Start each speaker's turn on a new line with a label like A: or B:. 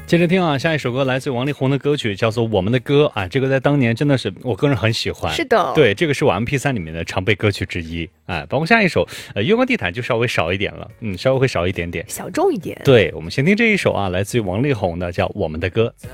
A: 接着听啊，下一首歌来自王力宏的歌曲，叫做《我们的歌》啊，这个在当年真的是我个人很喜欢。
B: 是的，
A: 对，这个是我 MP3 里面的常备歌曲之一。哎，包括下一首月光地毯就稍微少一点了，稍微会少一点点，
B: 小众一点。
A: 对，我们先听这一首啊，来自于王力宏的叫《我们的歌》。
C: 在